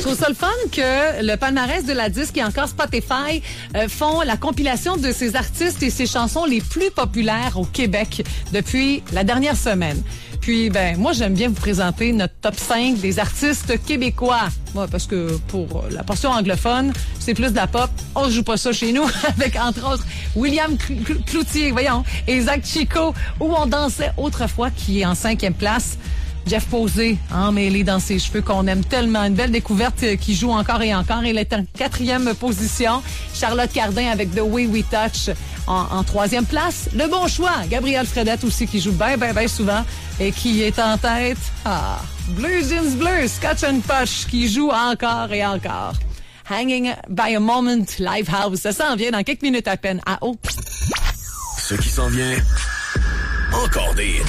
trouve ça le fun que le palmarès de la disque et encore Spotify font la compilation de ces artistes et ces chansons les plus populaires au Québec depuis la dernière semaine. Puis, moi, j'aime bien vous présenter notre top 5 des artistes québécois. Moi, parce que pour la portion anglophone, c'est plus de la pop. On joue pas ça chez nous avec, entre autres, William Cloutier, voyons, et Zach Chico, où on dansait autrefois, qui est en 5e place. Jeff Posé, emmêlé dans ses cheveux qu'on aime tellement. Une belle découverte qui joue encore et encore. Il est en 4e position. Charlotte Cardin avec The Way We Touch en 3e place. Le bon choix, Gabrielle Fredette aussi qui joue bien souvent et qui est en tête. Blue Jeans Bleu, Scotch and Push qui joue encore et encore. Hanging by a Moment, Livehouse. Ça s'en vient dans quelques minutes à peine. À haut. Ce qui s'en vient, encore des hits.